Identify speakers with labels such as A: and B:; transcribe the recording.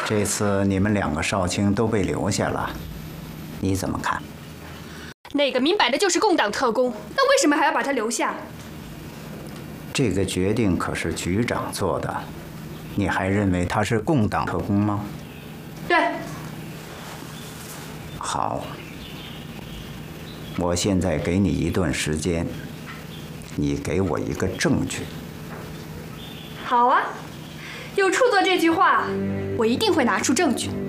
A: 这次你们2个少卿都被留下了，你怎么看？
B: 那个明摆着就是共党特工，那为什么还要把他留下？
A: 这个决定可是局长做的，你还认为他是共党特工吗？
B: 对。
A: 好，我现在给你一段时间，你给我一个证据。
B: 好啊，有处做这句话，我一定会拿出证据。